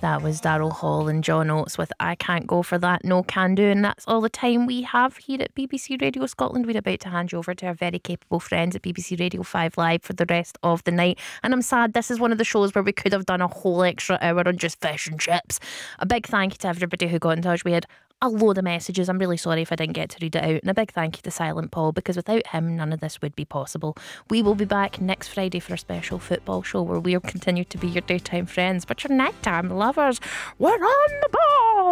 That was Daryl Hall and John Oates with I Can't Go For That, No Can Do. And that's all the time we have here at BBC Radio Scotland. We're about to hand you over to our very capable friends at BBC Radio 5 Live for the rest of the night. And I'm sad, this is one of the shows where we could have done a whole extra hour on just fish and chips. A big thank you to everybody who got in touch. We had a load of messages. I'm really sorry if I didn't get to read it out. And a big thank you to Silent Paul, because without him, none of this would be possible. We will be back next Friday for a special football show where we'll continue to be your daytime friends, but your nighttime lovers. We're on the ball!